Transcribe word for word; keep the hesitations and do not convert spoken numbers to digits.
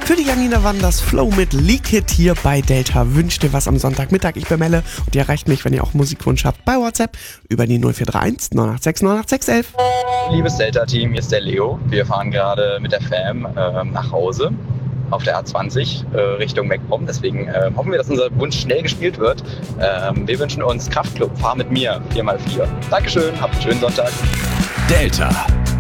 Für die Janina Wanders Flow mit Leak It hier bei Delta. Wünscht dir was am Sonntagmittag? Ich bin Melle und ihr erreicht mich, wenn ihr auch Musikwunsch habt, bei WhatsApp über die null vier drei eins neun acht sechs neun acht sechs eins eins. Liebes Delta-Team, hier ist der Leo. Wir fahren gerade mit der Fam äh, nach Hause auf der A zwanzig äh, Richtung MacPom. Deswegen äh, hoffen wir, dass unser Wunsch schnell gespielt wird. Ähm, wir wünschen uns Kraftklub, fahr mit mir, vier mal vier. Dankeschön, habt einen schönen Sonntag. Delta.